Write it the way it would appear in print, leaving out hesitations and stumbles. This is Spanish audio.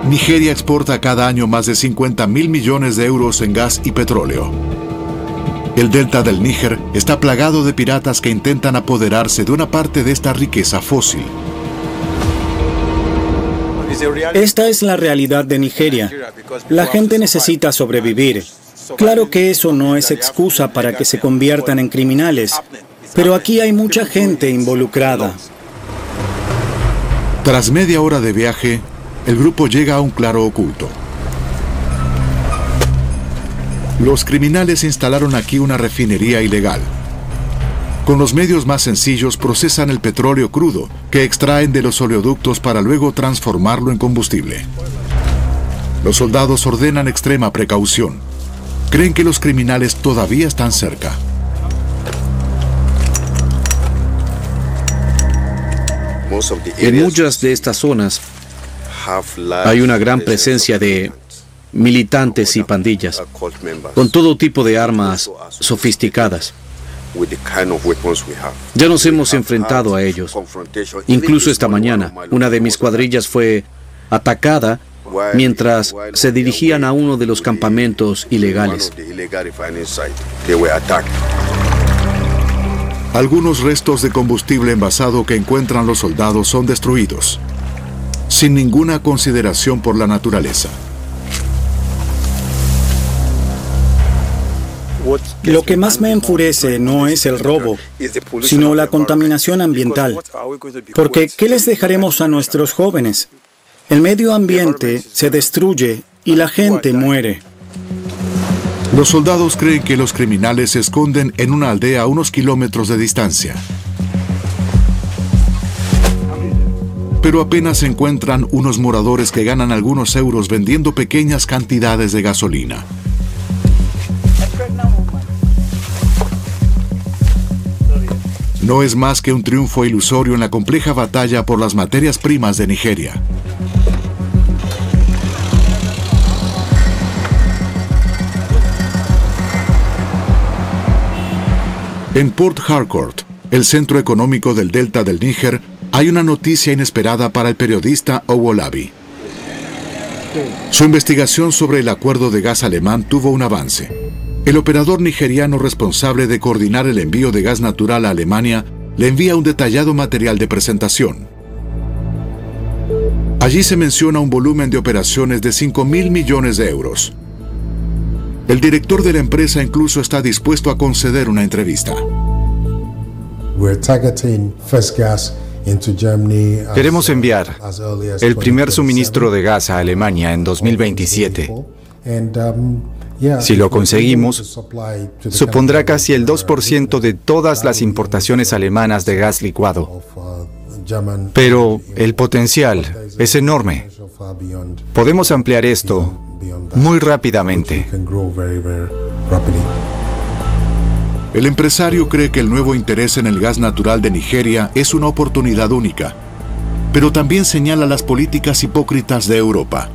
Nigeria exporta cada año más de 50.000 millones de euros en gas y petróleo. El delta del Níger está plagado de piratas que intentan apoderarse de una parte de esta riqueza fósil. Esta es la realidad de Nigeria. La gente necesita sobrevivir. Claro que eso no es excusa para que se conviertan en criminales, pero aquí hay mucha gente involucrada. Tras media hora de viaje, el grupo llega a un claro oculto. Los criminales instalaron aquí una refinería ilegal. Con los medios más sencillos procesan el petróleo crudo que extraen de los oleoductos para luego transformarlo en combustible. Los soldados ordenan extrema precaución. Creen que los criminales todavía están cerca. En muchas de estas zonas hay una gran presencia de militantes y pandillas, con todo tipo de armas sofisticadas. Ya nos hemos enfrentado a ellos. Incluso esta mañana, una de mis cuadrillas fue atacada mientras se dirigían a uno de los campamentos ilegales. Algunos restos de combustible envasado que encuentran los soldados son destruidos, sin ninguna consideración por la naturaleza. Lo que más me enfurece no es el robo, sino la contaminación ambiental. Porque, ¿qué les dejaremos a nuestros jóvenes? El medio ambiente se destruye y la gente muere. Los soldados creen que los criminales se esconden en una aldea a unos kilómetros de distancia. Pero apenas encuentran unos moradores que ganan algunos euros vendiendo pequeñas cantidades de gasolina. No es más que un triunfo ilusorio en la compleja batalla por las materias primas de Nigeria. En Port Harcourt, el centro económico del delta del Níger, hay una noticia inesperada para el periodista Owolabi. Su investigación sobre el acuerdo de gas alemán tuvo un avance. El operador nigeriano responsable de coordinar el envío de gas natural a Alemania le envía un detallado material de presentación. Allí se menciona un volumen de operaciones de 5.000 millones de euros. El director de la empresa incluso está dispuesto a conceder una entrevista. Queremos enviar el primer suministro de gas a Alemania en 2027. Si lo conseguimos, supondrá casi el 2% de todas las importaciones alemanas de gas licuado. Pero el potencial es enorme. Podemos ampliar esto muy rápidamente. El empresario cree que el nuevo interés en el gas natural de Nigeria es una oportunidad única, pero también señala las políticas hipócritas de Europa.